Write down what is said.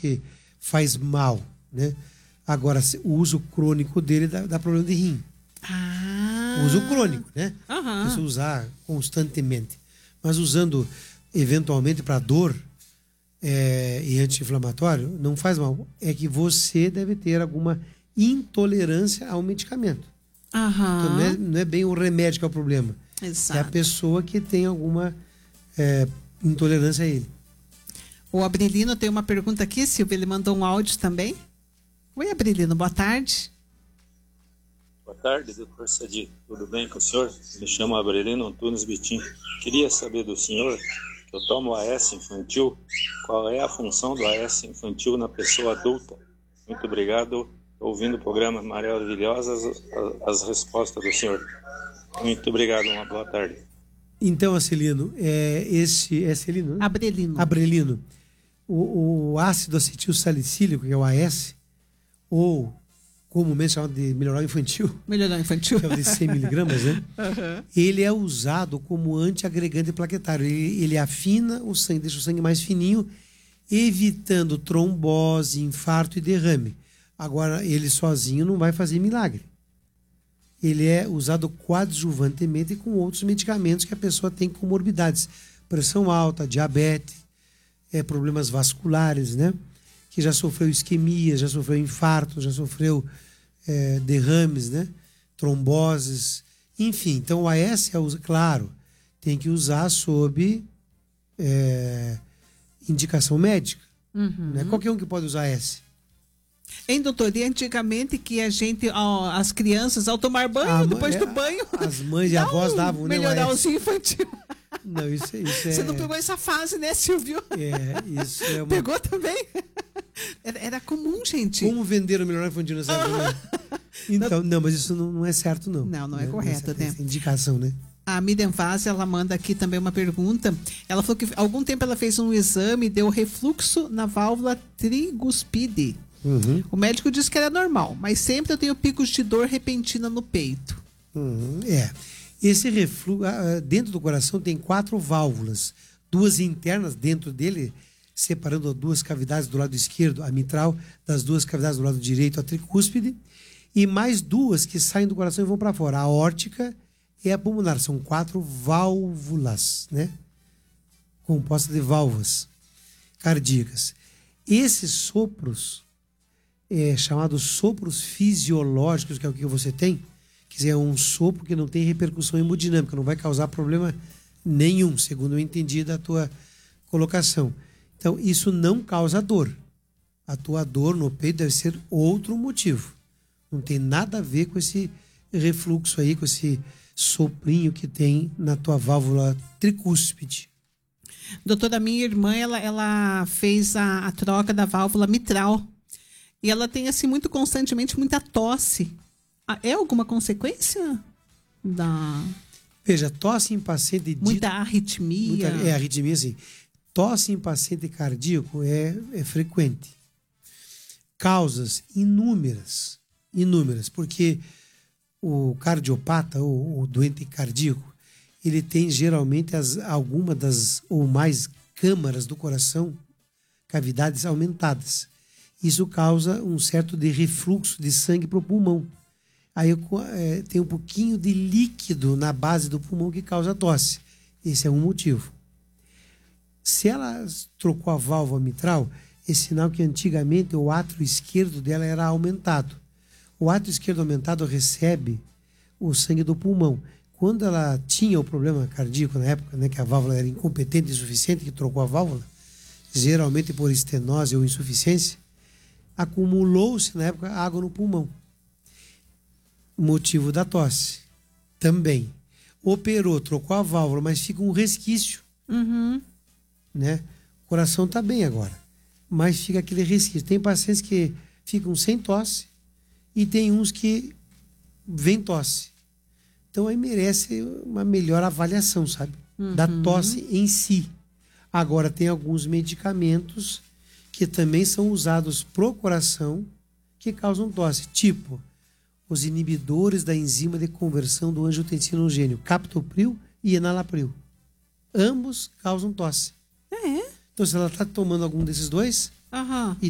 que faz mal, né? Agora, o uso crônico dele dá problema de rim. O uso crônico, né? Se usar constantemente. Mas usando eventualmente para dor e anti-inflamatório, não faz mal. É que você deve ter alguma intolerância ao medicamento. Então não é bem o remédio que é o problema. Exato. É a pessoa que tem alguma intolerância a ele. O Abrilino tem uma pergunta aqui, Silvia, ele mandou um áudio também. Oi, Abrilino, boa tarde. Boa tarde, doutor Sadi. Tudo bem com o senhor? Me chamo Abrilino Antunes Bitim. Queria saber do senhor, que eu tomo AS infantil, qual é a função do AS infantil na pessoa adulta? Muito obrigado. Ouvindo o programa maravilhosas as respostas do senhor. Muito obrigado, uma boa tarde. Então, Celino, Celino, né? Abrelino. O ácido acetil salicílico, que é o AS, ou comumente chamado de melhoral infantil, que é o de 100 miligramas, né? Ele é usado como antiagregante plaquetário. Ele afina o sangue, deixa o sangue mais fininho, evitando trombose, infarto e derrame. Agora, ele sozinho não vai fazer milagre. Ele é usado coadjuvantemente com outros medicamentos que a pessoa tem comorbidades. Pressão alta, diabetes, problemas vasculares, né? Que já sofreu isquemia, já sofreu infarto, já sofreu derrames, né? Tromboses, enfim. Então, o AS, claro, tem que usar sob indicação médica. Não é qualquer um que pode usar AS. Hein, doutor? E antigamente que as crianças, ao tomar banho, depois do banho... As mães e avós davam, né? Melhoralzinho infantil. Não, isso é... Você não pegou essa fase, né, Silvio? Isso é uma... Pegou também? Era comum, gente. Como vender o melhor infantil nessa época? Então, não, mas isso não é certo, não. Não é correto, né? Essa indicação, né? A Miriam Vaz, ela manda aqui também uma pergunta. Ela falou que há algum tempo ela fez um exame e deu refluxo na válvula trigúspide. O médico disse que era normal, mas sempre eu tenho picos de dor repentina no peito. Esse refluxo, dentro do coração tem 4 válvulas, 2 internas dentro dele, separando 2 cavidades do lado esquerdo, a mitral, das 2 cavidades do lado direito, a tricúspide, e mais 2 que saem do coração e vão para fora, a aórtica e a pulmonar. São 4 válvulas, né? Compostas de válvulas cardíacas. Esses sopros, chamados sopros fisiológicos, que é o que você tem, quer dizer, é um sopro que não tem repercussão hemodinâmica, não vai causar problema nenhum, segundo eu entendi da tua colocação. Então, isso não causa dor. A tua dor no peito deve ser outro motivo. Não tem nada a ver com esse refluxo aí, com esse soprinho que tem na tua válvula tricúspide. Doutora, minha irmã, ela fez a troca da válvula mitral. E ela tem, assim, muito constantemente, muita tosse. É alguma consequência da... Veja, tosse em paciente... Muita arritmia. Arritmia, sim. Tosse em paciente cardíaco é frequente. Causas inúmeras, porque o cardiopata, o doente cardíaco, ele tem geralmente alguma das ou mais câmaras do coração, cavidades aumentadas. Isso causa um certo de refluxo de sangue para o pulmão. Aí tem um pouquinho de líquido na base do pulmão que causa tosse. Esse é um motivo. Se ela trocou a válvula mitral, é sinal que antigamente o átrio esquerdo dela era aumentado. O átrio esquerdo aumentado recebe o sangue do pulmão. Quando ela tinha o problema cardíaco na época, né, que a válvula era incompetente e insuficiente, que trocou a válvula, geralmente por estenose ou insuficiência, acumulou-se na época água no pulmão. Motivo da tosse. Também. Operou, trocou a válvula, mas fica um resquício. Né? O coração está bem agora, mas fica aquele resquício. Tem pacientes que ficam sem tosse e tem uns que vem tosse. Então aí merece uma melhor avaliação, sabe? Da tosse em si. Agora tem alguns medicamentos que também são usados pro coração que causam tosse, tipo os inibidores da enzima de conversão do angiotensinogênio, captopril e enalapril. Ambos causam tosse. Então, se ela está tomando algum desses dois,